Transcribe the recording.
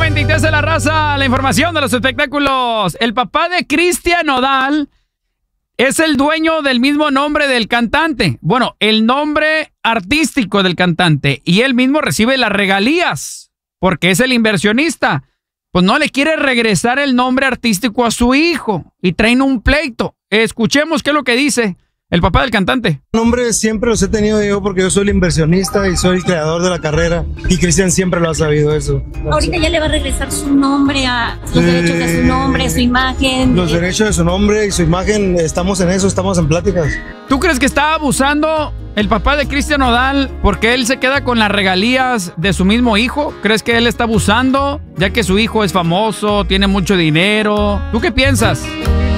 23 de la raza, la información de los espectáculos. El papá de Cristian Nodal es el dueño del mismo nombre del cantante. Bueno, el nombre artístico del cantante. Y él mismo recibe las regalías porque es el inversionista. Pues no le quiere regresar el nombre artístico a su hijo y traen un pleito. Escuchemos qué es lo que dice el papá del cantante. Nombres siempre los he tenido yo porque yo soy el inversionista y soy el creador de la carrera. Y Cristian siempre lo ha sabido eso. Ahorita ya le va a regresar su nombre, a los derechos de su nombre, su imagen. Los derechos de su nombre y su imagen, estamos en eso, estamos en pláticas. ¿Tú crees que está abusando el papá de Cristian Nodal porque él se queda con las regalías de su mismo hijo? ¿Crees que él está abusando ya que su hijo es famoso, tiene mucho dinero? ¿Tú qué piensas?